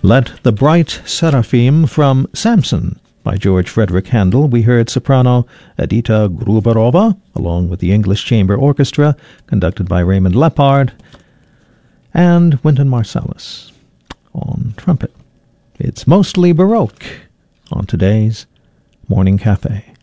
Let the Bright Seraphim from Samson by George Frederick Handel. We heard soprano Edita Gruberova, along with the English Chamber Orchestra, conducted by Raymond Lepard, and Wynton Marsalis on trumpet. It's mostly Baroque on today's Morning Cafe.